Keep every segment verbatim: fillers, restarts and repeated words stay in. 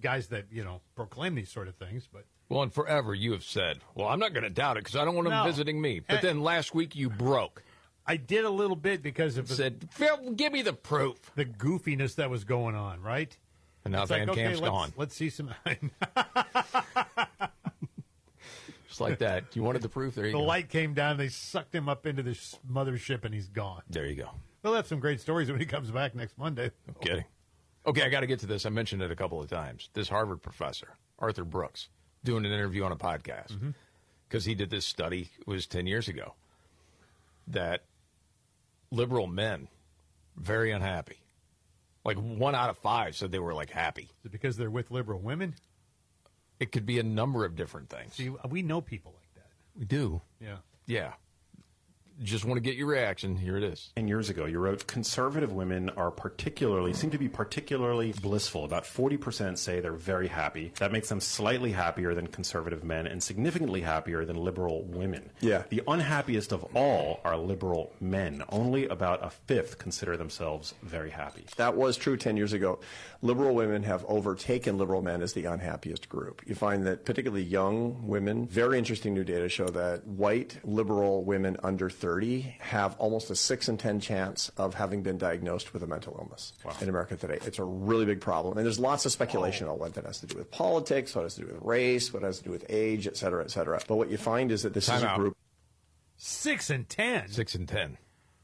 guys that, you know, proclaim these sort of things. But Well, and forever you have said, well, I'm not going to doubt it because I don't want him No. visiting me. But And- then last week you broke. I did a little bit because of the, Said, Phil, give me the proof. the goofiness that was going on, right? And now It's Van like, okay, Camp's let's, gone. let's see some. Just like that. You wanted the proof? There you The go. light came down. They sucked him up into this mothership, and he's gone. There you go. We'll have some great stories when he comes back next Monday. No kidding. Okay, I got to get to this. I mentioned it a couple of times. This Harvard professor, Arthur Brooks, doing an interview on a podcast because he did this study, it was ten years ago, that liberal men, very unhappy. Like one out of five said they were like happy. Is it because they're with liberal women? It could be a number of different things. See, we know people like that. We do. Yeah. Yeah. Just want to get your reaction. Here it is. ten years ago, you wrote, conservative women are particularly, seem to be particularly blissful. About forty percent say they're very happy. That makes them slightly happier than conservative men and significantly happier than liberal women. Yeah. The unhappiest of all are liberal men. Only about a fifth consider themselves very happy. That was true ten years ago. Liberal women have overtaken liberal men as the unhappiest group. You find that particularly young women, very interesting new data show that white liberal women under thirty have almost a six in ten chance of having been diagnosed with a mental illness in America today. It's a really big problem. And there's lots of speculation on what that has to do with politics, what it has to do with race, what it has to do with age, et cetera, et cetera. But what you find is that this Time is a out. group. Six and ten. Six and ten.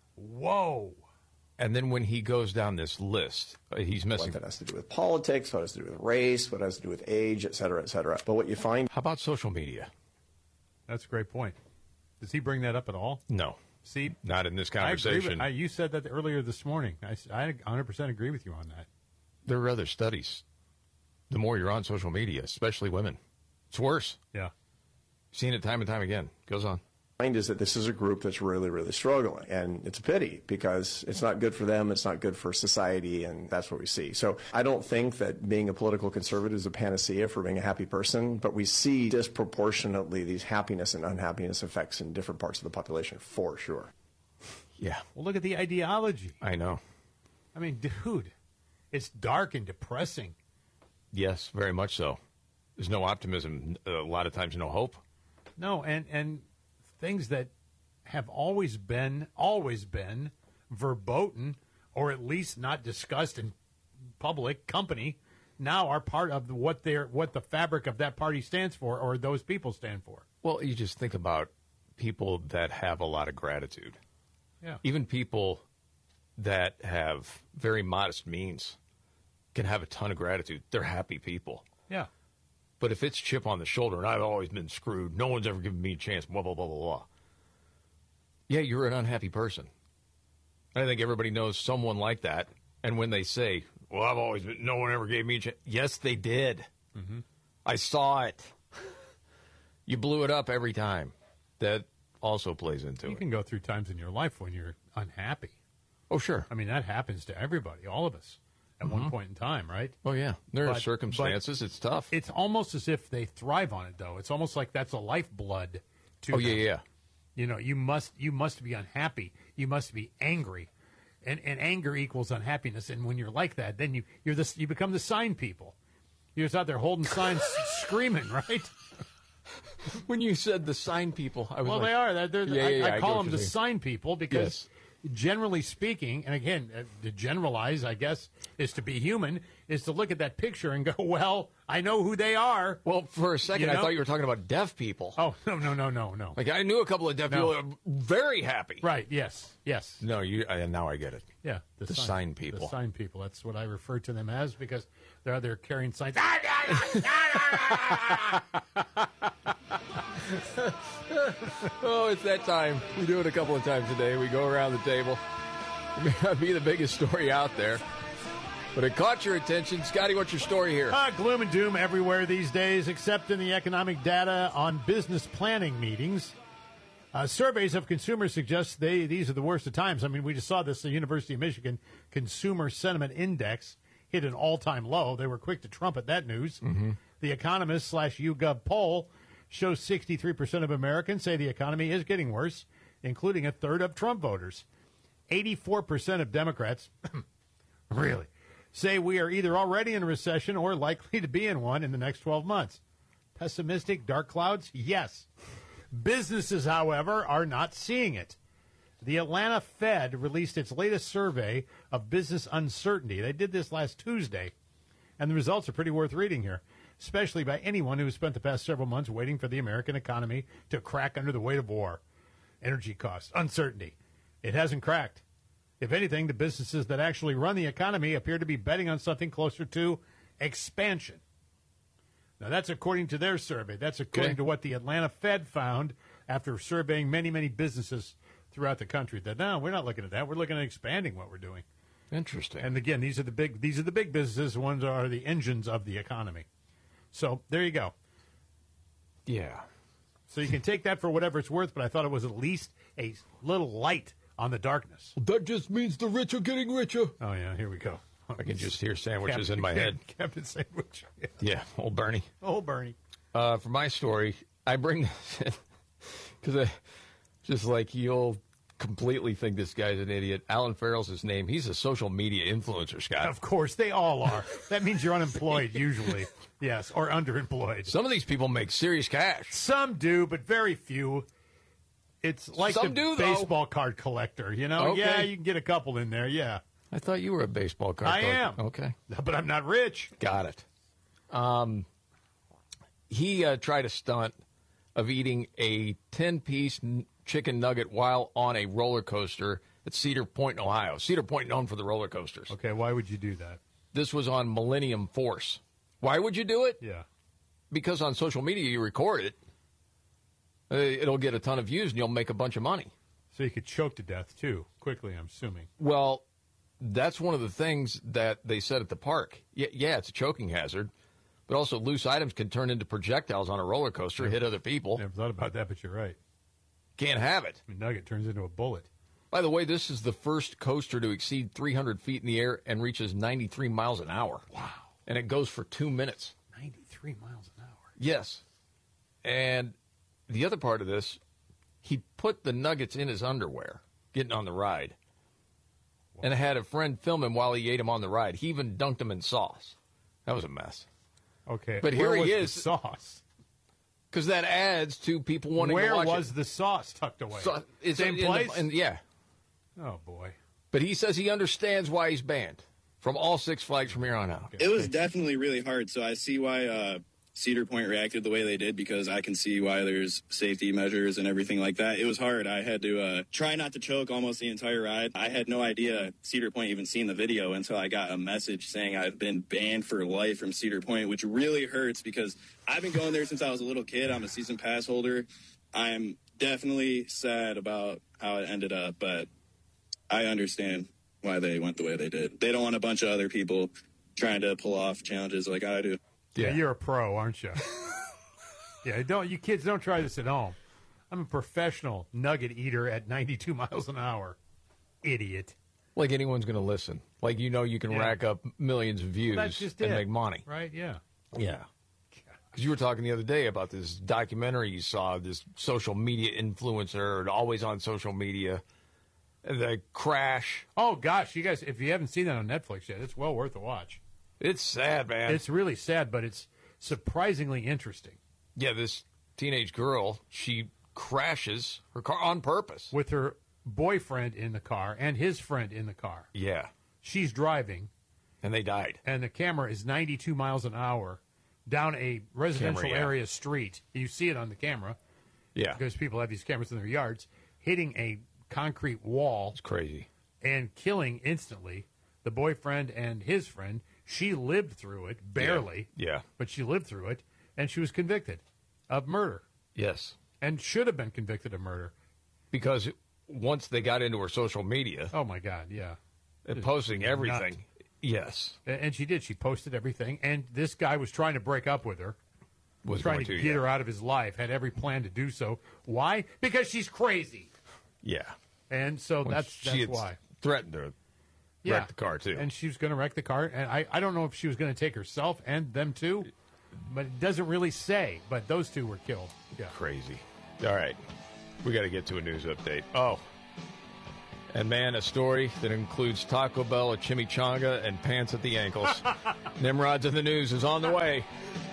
Whoa. And then when he goes down this list, uh, he's missing. What that has to do with politics, what it has to do with race, what it has to do with age, et cetera, et cetera. But what you find. How about social media? That's a great point. Does he bring that up at all? No. See, Not in this I agree conversation. with, I, you said that earlier this morning. I, s- I one hundred percent agree with you on that. There are other studies. The more you're on social media, especially women, it's worse. Yeah. Seen it time and time again. Goes on. Find is that this is a group that's really, really struggling. And it's a pity because it's not good for them, it's not good for society, and that's what we see. So I don't think that being a political conservative is a panacea for being a happy person, but we see disproportionately these happiness and unhappiness effects in different parts of the population, for sure. Yeah, Well, look at the ideology. I know. I mean, dude, it's dark and depressing. Yes, very much so. There's no optimism. A lot of times, no hope. No, and and things that have always been, always been verboten, or at least not discussed in public company, now are part of the, what they're what the fabric of that party stands for, or those people stand for. Well, you just think about people that have a lot of gratitude. Yeah. Even people that have very modest means can have a ton of gratitude. They're happy people. Yeah. But if it's chip on the shoulder, and I've always been screwed, no one's ever given me a chance, blah, blah, blah, blah, blah. Yeah, you're an unhappy person. I think everybody knows someone like that. And when they say, well, I've always been, no one ever gave me a chance. Yes, they did. Mm-hmm. I saw it. You blew it up every time. That also plays into You it. can go through times in your life when you're unhappy. Oh, sure. I mean, that happens to everybody, all of us, at Mm-hmm. one point in time, right? Oh, yeah. There are But- circumstances. It's tough. It's almost as if they thrive on it, though. It's almost like that's a lifeblood to oh, them. yeah, yeah. You know, you must you must be unhappy. You must be angry, and and anger equals unhappiness. And when you're like that, then you you're this you become the sign people. You're just out there holding signs, screaming, right? When you said the sign people, I was Well, like, they are. They're, they're, Yeah, I, yeah, yeah, I I call get what them you're the saying. sign people because, generally speaking, and again, uh, to generalize, I guess, is to be human, is to look at that picture and go, well, I know who they are. Well, for a second, You know? I thought you were talking about deaf people. Oh, no, no, no, no, no. Like, I knew a couple of deaf No. people that were very happy. Right, yes, yes. No, you. I, now I get it. Yeah, The sign people. The sign people. That's what I refer to them as because they're out there carrying signs. Oh, it's that time. We do it a couple of times a day. We go around the table. It may not be the biggest story out there, but it caught your attention. Scotty, what's your story here? Uh, gloom and doom everywhere these days, except in the economic data on business planning meetings. Uh, surveys of consumers suggest they these are the worst of times. I mean, we just saw this. The University of Michigan Consumer Sentiment Index hit an all-time low. They were quick to trumpet that news. Mm-hmm. The Economist slash YouGov poll shows sixty-three percent of Americans say the economy is getting worse, including a third of Trump voters. eighty-four percent of Democrats, really, say we are either already in a recession or likely to be in one in the next twelve months. Pessimistic, dark clouds? Yes. Businesses, however, are not seeing it. The Atlanta Fed released its latest survey of business uncertainty. They did this last Tuesday, and the results are pretty worth reading here, especially by anyone who has spent the past several months waiting for the American economy to crack under the weight of war. Energy costs, uncertainty. It hasn't cracked. If anything, the businesses that actually run the economy appear to be betting on something closer to expansion. Now, that's according to their survey. That's according Okay. to what the Atlanta Fed found after surveying many, many businesses throughout the country. That no, we're not looking at that. We're looking at expanding what we're doing. Interesting. And again, these are the big these are the big businesses. The ones are the engines of the economy. So there you go. yeah. So you can take that for whatever it's worth. But I thought it was at least a little light on the darkness. That just means the rich are getting richer. Oh yeah, here we go. I can just hear sandwiches Captain, in my head. Captain Sandwich. Yeah. Yeah, old Bernie. Oh, Bernie. Uh, for my story, I bring this in because I just like you'll completely think this guy's an idiot. Alan Farrell's his name. He's a social media influencer, Scott. Of course, they all are. That means you're unemployed usually. Yes, or underemployed. Some of these people make serious cash. Some do, but very few. It's like Some the do, though. baseball card collector. You know, Okay. yeah, you can get a couple in there. Yeah, I thought you were a baseball card. I collector. am. Okay. but I'm not rich. Got it. Um, he uh, tried a stunt of eating a ten-piece n- chicken nugget while on a roller coaster at Cedar Point, in Ohio. Cedar Point known for the roller coasters. Okay, why would you do that? This was on Millennium Force. Why would you do it? Yeah. Because on social media you record it. Uh, It'll get a ton of views and you'll make a bunch of money. So you could choke to death too quickly. I'm assuming. Well, that's one of the things that they said at the park. Yeah, yeah, it's a choking hazard, but also loose items can turn into projectiles on a roller coaster, hit other people. Never thought about that, but you're right. Can't have it. I mean, nugget turns into a bullet. By the way, this is the first coaster to exceed three hundred feet in the air and reaches ninety-three miles an hour. Wow. And it goes for two minutes. ninety-three miles an hour. Yes. And the other part of this, he put the nuggets in his underwear getting on the ride. Wow. And had a friend film him while he ate them on the ride. He even dunked them in sauce. That was a mess. Okay. But Where here he was is. the sauce. Because that adds to people wanting Where to watch was it. the sauce tucked away? So, it's Same in the- place? in- yeah. Oh, boy. But he says he understands why he's banned from all Six Flags from here on out. It was definitely really hard, so I see why uh, Cedar Point reacted the way they did, because I can see why there's safety measures and everything like that. It was hard. I had to uh, try not to choke almost the entire ride. I had no idea Cedar Point even seen the video until I got a message saying I've been banned for life from Cedar Point, which really hurts because I've been going there since I was a little kid. I'm a season pass holder. I'm definitely sad about how it ended up, but I understand why they went the way they did. They don't want a bunch of other people trying to pull off challenges like I do. Yeah, you're a pro, aren't you? Yeah, don't you kids don't try this at home. I'm a professional nugget eater at ninety-two miles an hour. Idiot. Like anyone's going to listen. Like you know you can Yeah. rack up millions of views Well, that's just and it. make money. Right? Yeah. Yeah. Because you were talking the other day about this documentary you saw, this social media influencer, always on social media, the crash. Oh gosh, you guys, if you haven't seen that on Netflix yet, it's well worth a watch. It's sad, man. It's really sad, but it's surprisingly interesting. Yeah, this teenage girl, she crashes her car on purpose. With her boyfriend in the car and his friend in the car. Yeah, She's driving, and they died. and the camera is ninety-two miles an hour down a residential Camera, yeah. area street. You see it on the camera Yeah, because people have these cameras in their yards, hitting a concrete wall it's crazy. and killing instantly the boyfriend and his friend. She lived through it, barely, Yeah. but she lived through it, and she was convicted of murder Yes, and should have been convicted of murder. because once they got into her social media Oh, my God, yeah. and posting everything, nut. yes, A- And she did. She posted everything, and this guy was trying to break up with her, was trying going to to, get yeah. her out of his life, had every plan to do so. Why? Because she's crazy. Yeah, And so When that's, she that's had why. threatened to Yeah. wreck the car too. And she was going to wreck the car. And I, I don't know if she was going to take herself and them too, but it doesn't really say. But those two were killed. Yeah. Crazy. All right, we got to get to a news update. Oh, And, man, a story that includes Taco Bell, a chimichanga, and pants at the ankles. Nimrod's in the News is on the way.